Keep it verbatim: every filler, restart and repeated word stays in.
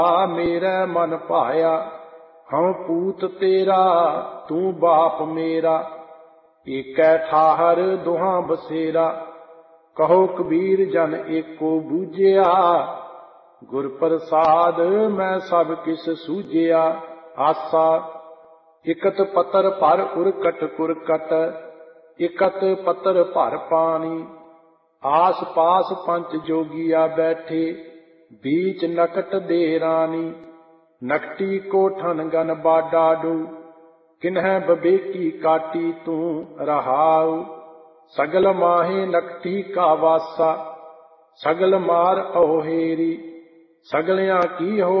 मेरे मन भाया, हूँ पूत तेरा तू बाप मेरा। एकै ठाहर दुहां बसेरा, कहो कबीर जन एको बूझिया। गुर प्रसाद मैं सब किस सूझिया। आसा इकत पतर भर उरकट कुरकट, इकत पतर भर पानी। आस पास पंच जोगिया बैठे, बीच नकट दे रानी। नकटी कोठन गन बाडाडू, किन्ह बबेकी काटी तू रहाऊ। सगल माहे नकटी का वासा, सगल मार अहोहेरी। सगलियां की हो